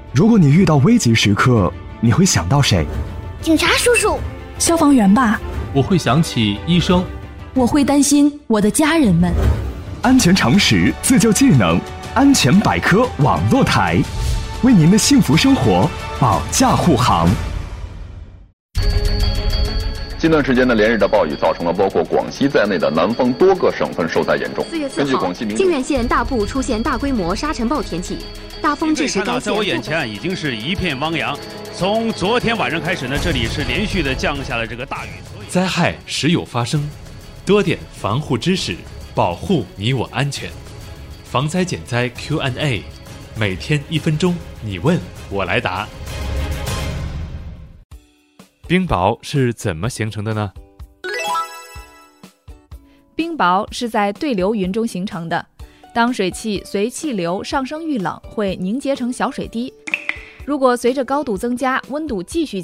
如果你遇到危急时刻，你会想到谁？ 警察叔叔。 消防员吧。 我会想起医生。 我会担心我的家人们。 安全常识，自救技能，安全百科网络台，为您的幸福生活保驾护航。 近段时间的连日的暴雨造成了包括广西在内的南方多个省份受灾严重。 4月4号，靖远县大埔出现大规模沙尘暴天气，大风致使该县。 在我眼前已经是一片汪洋。从昨天晚上开始呢，这里是连续的降下了这个大雨。 灾害时有发生，多点防护知识，保护你我安全。防灾减灾 Q&A， 每天1分钟，你问我来答。冰雹是怎么形成的呢？ 冰雹是在对流云中形成的，当水汽随气流上升遇冷，会凝结成小水滴。如果随着高度增加，温度继续